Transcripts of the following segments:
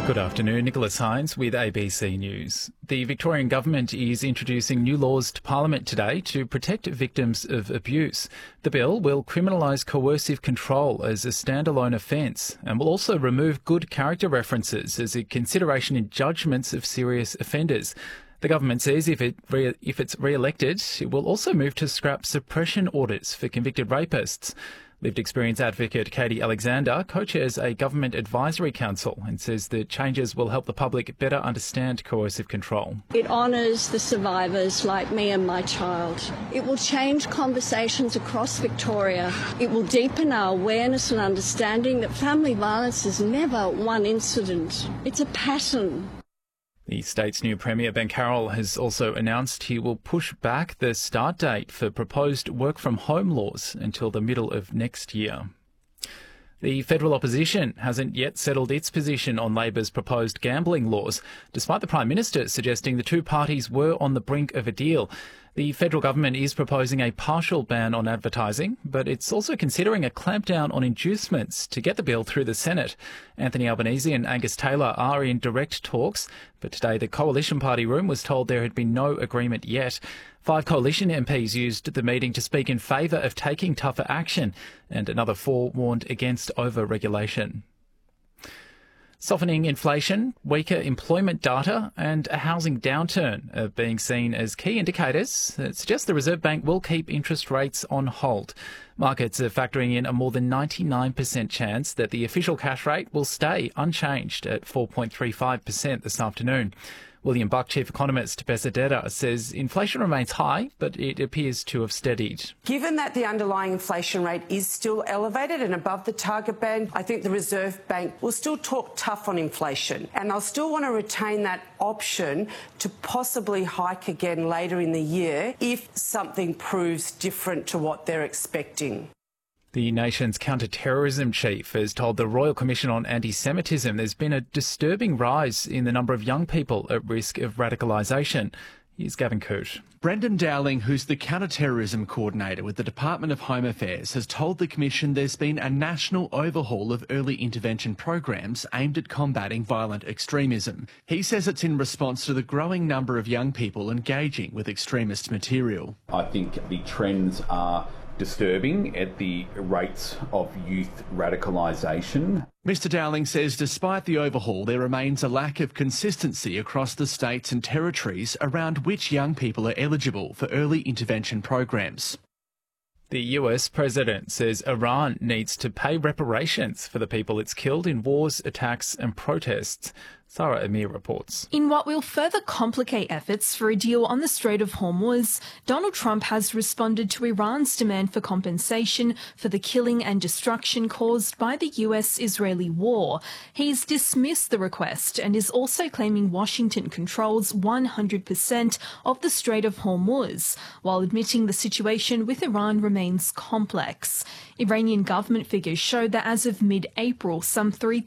Good afternoon, Nicholas Hines with ABC News. The Victorian Government is introducing new laws to Parliament today to protect victims of abuse. The bill will criminalise coercive control as a standalone offence and will also remove good character references as a consideration in judgments of serious offenders. The government says if it's re-elected, it will also move to scrap suppression orders for convicted rapists. Lived experience advocate Katie Alexander co-chairs a government advisory council and says the changes will help the public better understand coercive control. It honours the survivors like me and my child. It will change conversations across Victoria. It will deepen our awareness and understanding that family violence is never one incident. It's a pattern. The state's new Premier, Ben Carroll, has also announced he will push back the start date for proposed work-from-home laws until the middle of next year. The federal opposition hasn't yet settled its position on Labor's proposed gambling laws, despite the Prime Minister suggesting the two parties were on the brink of a deal. The federal government is proposing a partial ban on advertising, but it's also considering a clampdown on inducements to get the bill through the Senate. Anthony Albanese and Angus Taylor are in direct talks, but today the Coalition Party room was told there had been no agreement yet. 5 Coalition MPs used the meeting to speak in favour of taking tougher action, and another 4 warned against over-regulation. Softening inflation, weaker employment data and a housing downturn are being seen as key indicators that suggest the Reserve Bank will keep interest rates on hold. Markets are factoring in a more than 99% chance that the official cash rate will stay unchanged at 4.35% this afternoon. William Buck, Chief Economist, Bessedetta, says inflation remains high, but it appears to have steadied. Given that the underlying inflation rate is still elevated and above the target band, I think the Reserve Bank will still talk tough on inflation, and they'll still want to retain that option to possibly hike again later in the year if something proves different to what they're expecting. The nation's counter-terrorism chief has told the Royal Commission on Anti-Semitism there's been a disturbing rise in the number of young people at risk of radicalisation. Here's Gavin Coote. Brendan Dowling, who's the counter-terrorism coordinator with the Department of Home Affairs, has told the Commission there's been a national overhaul of early intervention programs aimed at combating violent extremism. He says it's in response to the growing number of young people engaging with extremist material. I think the trends are disturbing at the rates of youth radicalisation. Mr Dowling says despite the overhaul, there remains a lack of consistency across the states and territories around which young people are eligible for early intervention programs. The US president says Iran needs to pay reparations for the people it's killed in wars, attacks and protests. Sarah Amir reports. In what will further complicate efforts for a deal on the Strait of Hormuz, Donald Trump has responded to Iran's demand for compensation for the killing and destruction caused by the US-Israeli war. He's dismissed the request and is also claiming Washington controls 100% of the Strait of Hormuz, while admitting the situation with Iran remains complex. Iranian government figures show that as of mid-April, some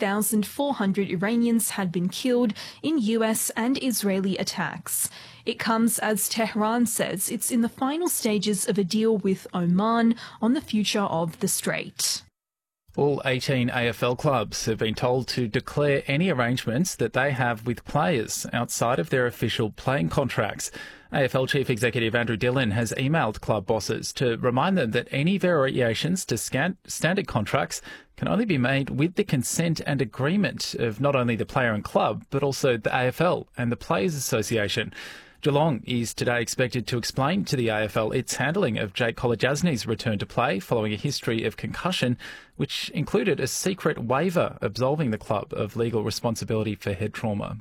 3,400 Iranians had been killed in US and Israeli attacks. It comes as Tehran says it's in the final stages of a deal with Oman on the future of the strait. All 18 AFL clubs have been told to declare any arrangements that they have with players outside of their official playing contracts. AFL Chief Executive Andrew Dillon has emailed club bosses to remind them that any variations to standard contracts can only be made with the consent and agreement of not only the player and club, but also the AFL and the Players Association. Geelong is today expected to explain to the AFL its handling of Jake Kolodjasny's return to play following a history of concussion, which included a secret waiver absolving the club of legal responsibility for head trauma.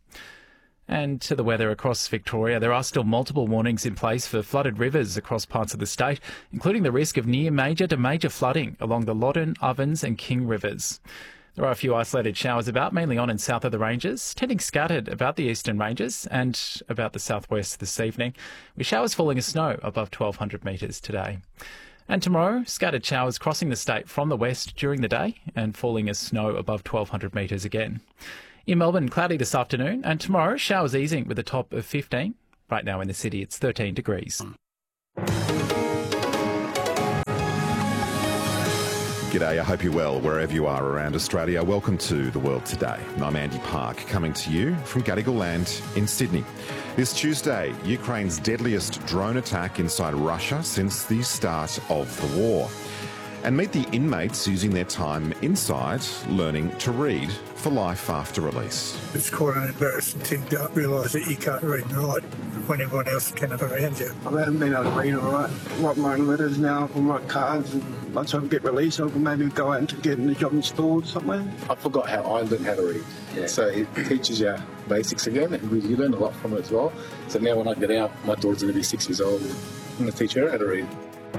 And to the weather across Victoria, there are still multiple warnings in place for flooded rivers across parts of the state, including the risk of near major to major flooding along the Loddon, Ovens and King rivers. There are a few isolated showers about, mainly on and south of the ranges, tending scattered about the eastern ranges and about the southwest this evening, with showers falling as snow above 1,200 metres today. And tomorrow, scattered showers crossing the state from the west during the day and falling as snow above 1,200 metres again. In Melbourne, cloudy this afternoon, and tomorrow, showers easing with a top of 15. Right now in the city, it's 13 degrees. G'day, I hope you're well wherever you are around Australia. Welcome to The World Today. I'm Andy Park, coming to you from Gadigal Land in Sydney. This Tuesday, Ukraine's deadliest drone attack inside Russia since the start of the war. And meet the inmates using their time inside learning to read for life after release. It's quite an embarrassing thing to realise that you can't read and write when everyone else can around you. I haven't been able to read or write my own letters now, I can write cards, and once I get released I can maybe go out and get a job in store somewhere. I forgot how I learned how to read. Yeah. So it teaches you basics again, and you learn a lot from it as well. So now when I get out, my daughter's going to be 6 years old, I'm going to teach her how to read.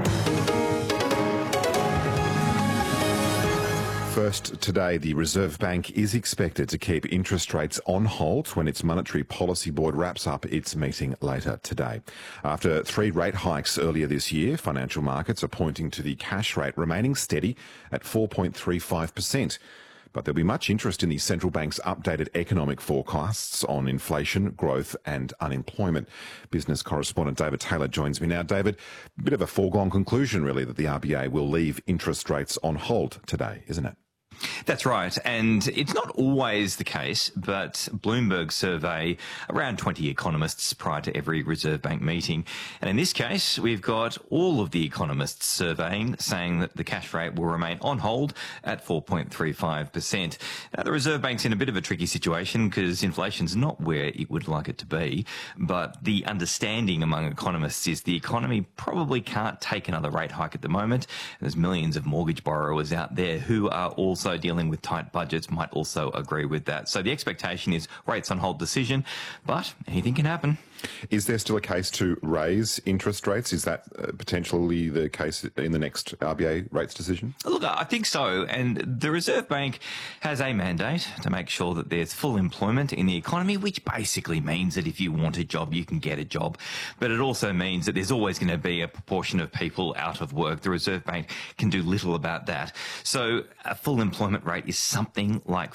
First today, the Reserve Bank is expected to keep interest rates on hold when its Monetary Policy Board wraps up its meeting later today. After 3 rate hikes earlier this year, financial markets are pointing to the cash rate remaining steady at 4.35%. But there'll be much interest in the central bank's updated economic forecasts on inflation, growth and unemployment. Business correspondent David Taylor joins me now. David, a bit of a foregone conclusion really that the RBA will leave interest rates on hold today, isn't it? That's right, and it's not always the case, but Bloomberg survey around 20 economists prior to every Reserve Bank meeting. And in this case, we've got all of the economists surveying saying that the cash rate will remain on hold at 4.35%. Now, the Reserve Bank's in a bit of a tricky situation because inflation's not where it would like it to be, but the understanding among economists is the economy probably can't take another rate hike at the moment. There's millions of mortgage borrowers out there who are also dealing with tight budgets, might also agree with that. So the expectation is rates on hold decision, but anything can happen. Is there still a case to raise interest rates? Is that potentially the case in the next RBA rates decision? Look, I think so. And the Reserve Bank has a mandate to make sure that there's full employment in the economy, which basically means that if you want a job, you can get a job. But it also means that there's always going to be a proportion of people out of work. The Reserve Bank can do little about that. So a full employment rate is something like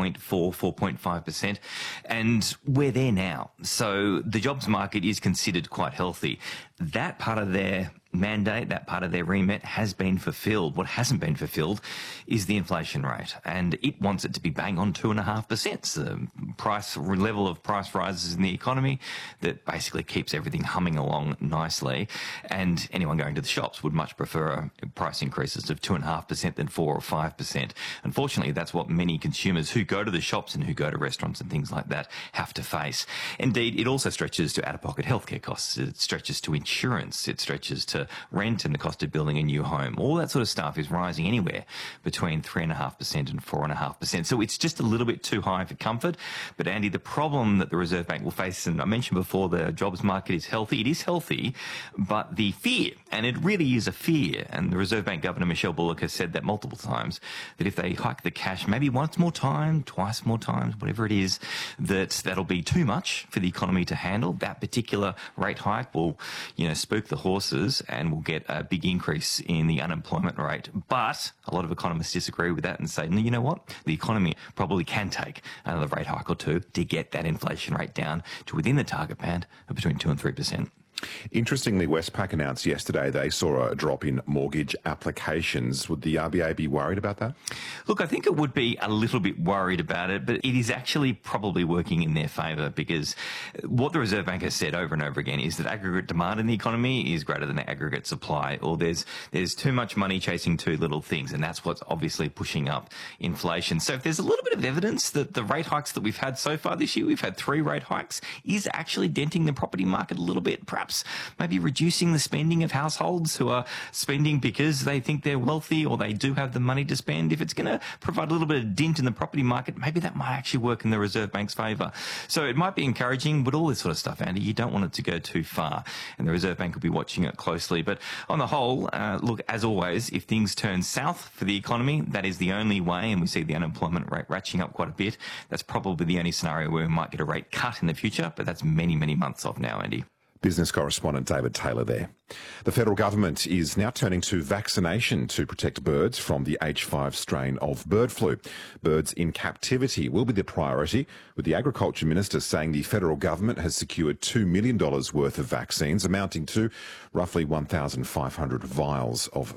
4.5%. And we're there now. So the jobs market is considered quite healthy. That part of their mandate, that part of their remit has been fulfilled. What hasn't been fulfilled is the inflation rate, and it wants it to be bang on 2.5%. The level of price rises in the economy that basically keeps everything humming along nicely, and anyone going to the shops would much prefer price increases of 2.5% than 4 or 5%. Unfortunately, that's what many consumers who go to the shops and who go to restaurants and things like that have to face. Indeed, it also stretches to out-of-pocket healthcare costs. It stretches to insurance. It stretches to rent and the cost of building a new home. All that sort of stuff is rising anywhere between 3.5% and 4.5%. So it's just a little bit too high for comfort. But Andy, the problem that the Reserve Bank will face, and I mentioned before, the jobs market is healthy. It is healthy, but the fear, and it really is a fear, and the Reserve Bank Governor Michelle Bullock has said that multiple times, that if they hike the cash maybe once more time, twice more times, whatever it is, that'll be too much for the economy to handle. That particular rate hike will, spook the horses and we'll get a big increase in the unemployment rate. But a lot of economists disagree with that and say, no, you know what? The economy probably can take another rate hike or two to get that inflation rate down to within the target band of between 2 and 3%. Interestingly, Westpac announced yesterday they saw a drop in mortgage applications. Would the RBA be worried about that? Look, I think it would be a little bit worried about it, but it is actually probably working in their favour, because what the Reserve Bank has said over and over again is that aggregate demand in the economy is greater than aggregate supply, or there's too much money chasing too little things, and that's what's obviously pushing up inflation. So if there's a little bit of evidence that the rate hikes that we've had so far this year, we've had 3 rate hikes, is actually denting the property market a little bit, perhaps maybe reducing the spending of households who are spending because they think they're wealthy or they do have the money to spend. If it's going to provide a little bit of dent in the property market, maybe that might actually work in the Reserve Bank's favour. So it might be encouraging, but all this sort of stuff, Andy, you don't want it to go too far, and the Reserve Bank will be watching it closely. But on the whole, look, as always, if things turn south for the economy, that is the only way, and we see the unemployment rate ratcheting up quite a bit. That's probably the only scenario where we might get a rate cut in the future, but that's many, many months off now, Andy. Business correspondent David Taylor there. The federal government is now turning to vaccination to protect birds from the H5 strain of bird flu. Birds in captivity will be the priority, with the Agriculture Minister saying the federal government has secured $2 million worth of vaccines, amounting to roughly 1,500 vials of